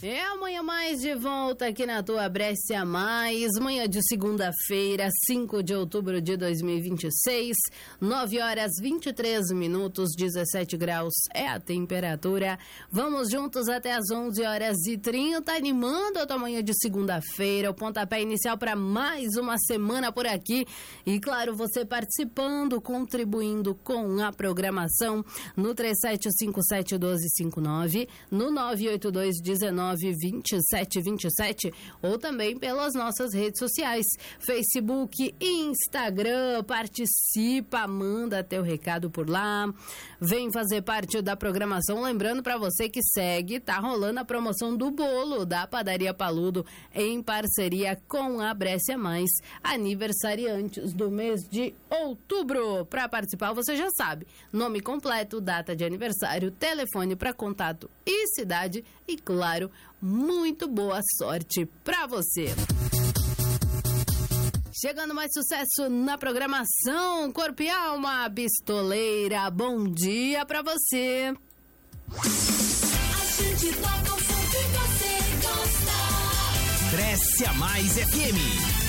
É amanhã mais de volta aqui na tua Brescia Mais, manhã de segunda-feira, 5 de outubro de 2026, 9 horas 23 minutos, 17 graus é a temperatura. Vamos juntos até as 11 horas e 30, animando a tua manhã de segunda-feira, o pontapé inicial para mais uma semana por aqui. E claro, você participando, contribuindo com a programação no 3757-1259, no 982-19-2727 ou também pelas nossas redes sociais, Facebook e Instagram. Participa, manda teu recado por lá, vem fazer parte da programação. Lembrando para você que segue, tá rolando a promoção do bolo da Padaria Paludo em parceria com a Brescia Mais, aniversariantes do mês de outubro. Para participar, você já sabe, nome completo, data de aniversário, telefone para contato e cidade e, claro, muito boa sorte para você. Chegando mais sucesso na programação, Corpo e Alma, Pistoleira, bom dia para você. A gente toca o som que você gosta. Brescia Mais FM.